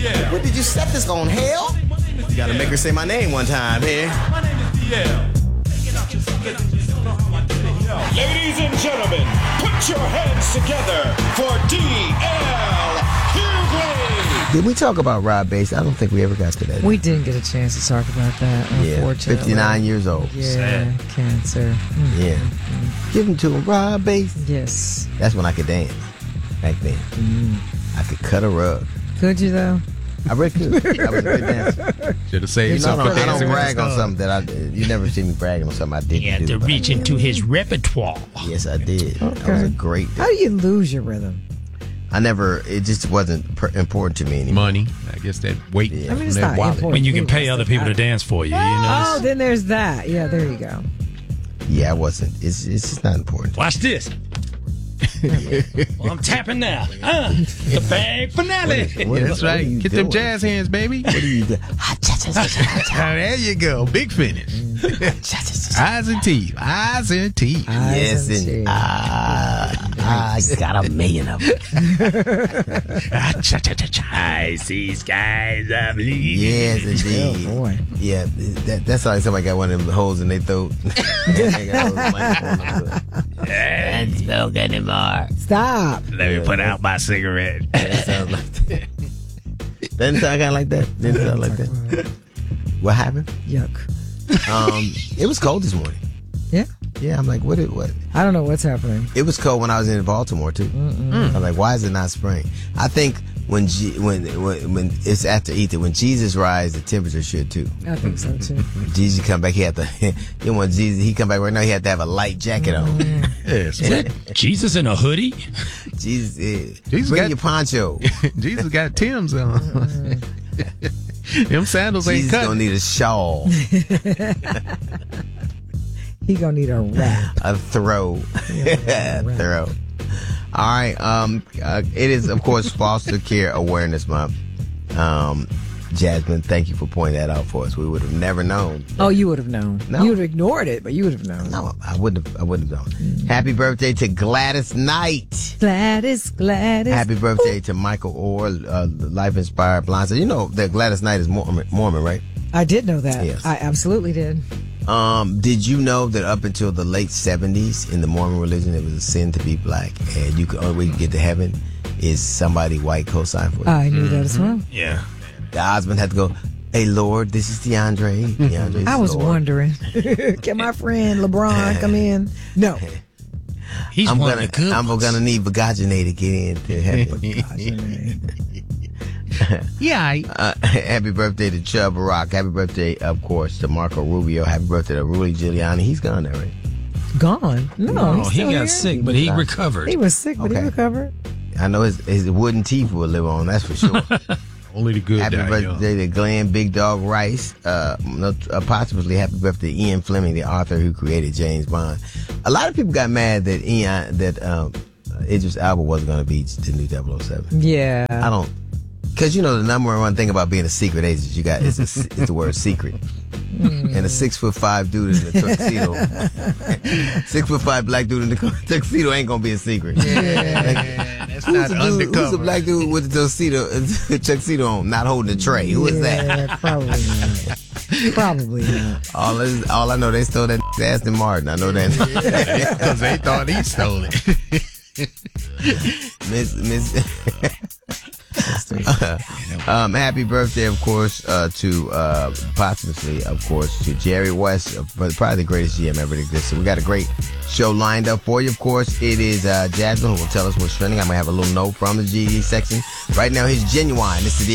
DL. What did you set this on, hell? You gotta make her say my name one time here. My name is DL. Ladies and gentlemen, put your hands together for DL Hughley. Did we talk about Rob Bass? I don't think we ever got to that. We didn't get a chance to talk about that, unfortunately. 59 years old. Yeah, Sad. cancer. Yeah. Give him to him, Rob Bass. Yes. That's when I could dance. Back then. I could cut a rug. Could you, though? I really could. I was a good dancer. Should have saved I something. don't brag on something that you never see me bragging on something I didn't He had do. to reach into his repertoire. Yes, I did. Okay. I was a great How do you lose your rhythm? it just wasn't important to me anymore. Money. I guess that weight. Yeah. I mean, it's from that not wallet. important. When you can pay other people to dance for you, you know. Oh, then there's that. Yeah, there you go. Yeah, I wasn't. It's just not important. Watch this. Well, I'm tapping now. The bag finale. Yeah, that's right. Get them jazz hands, baby. What do you do? There you go. Big finish. Eyes and teeth. Eyes and teeth. Yes, and I got 1 million of them. I see skies of blue. Yes, indeed. Oh, boy. Yeah, that's like somebody got one of them holes in their throat. Can't smoke anymore. Stop. Let me put out my cigarette. That sounds like that. Doesn't sound kind of like that. Didn't sound like that. What happened? Yuck. It was cold this morning. Yeah. Yeah, I'm like, what? I don't know what's happening. It was cold when I was in Baltimore too. I'm like, why is it not spring? I think when it's after Easter, when Jesus rises, the temperature should too. I think so, too. Jesus come back, he had to. You know, when Jesus he come back right now, he had to have a light jacket on. Yes. Jesus in a hoodie? Jesus Jesus bring got- your poncho. Jesus got Tim's on. Them sandals ain't Jesus cut. gonna need a shawl, He gonna need a wrap. a throw, throw. All right. It is of course Foster Care Awareness Month. Jasmine, thank you for pointing that out for us. We would have never known. Oh, you would have known. No. You would have ignored it, but you would have known. No, I wouldn't have known. Happy birthday to Gladys Knight. Gladys. Happy birthday to Michael Orr, Life Inspired Blind. So you know that Gladys Knight is Mormon, right? I did know that. Yes. I absolutely did. Did you know that up until the late 70s in the Mormon religion, it was a sin to be black, and the only way you can get to heaven is somebody white co-sign for you? I knew that as well. Yeah. The husband had to go, "Hey Lord, this is DeAndre. DeAndre's I was Lord. wondering, can my friend LeBron come in? No. He's I'm one of the good gonna ones. need Vagajane to get into heaven." Yeah. Happy birthday to Chubb Rock. Happy birthday, of course, to Marco Rubio. Happy birthday to Rudy Giuliani. He's gone there, right? Gone? No, he's he still got here. sick, but he recovered. He was sick, but he Okay. recovered. I know his wooden teeth will live on, that's for sure. Only the good Happy die young. birthday to Glenn Big Dog Rice. Possibly happy birthday to Ian Fleming, the author who created James Bond. A lot of people got mad that Idris Elba wasn't going to be the new 007. Yeah. I don't, because you know the number one thing about being a secret agent you got is the word secret. And a 6'5" dude in a tuxedo, 6'5" black dude in the tuxedo ain't gonna be a secret. Yeah, that's Who's not the dude, undercover. who's the black dude with the tuxedo on, not holding a tray? Who is that? Yeah, probably not. Probably not. All I know, they stole that Aston Martin. I know that. Because they thought he stole it. Happy birthday, of course, to posthumously, of course, to Jerry West, probably the greatest GM ever to exist. So we got a great show lined up for you. Of course, it is Jasmine who will tell us what's trending. I'm gonna have a little note from the GD section right now. Here's Genuine. This is the